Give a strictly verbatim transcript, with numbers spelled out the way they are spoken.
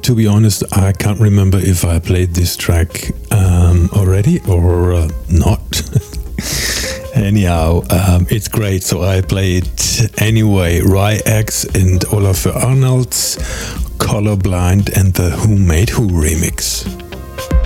to be honest, I can't remember if I played this track um, already or uh, not. Anyhow, um, it's great, so I play it anyway. Ry-X and Olafur Arnalds, Colorblind and the Who Made Who remix.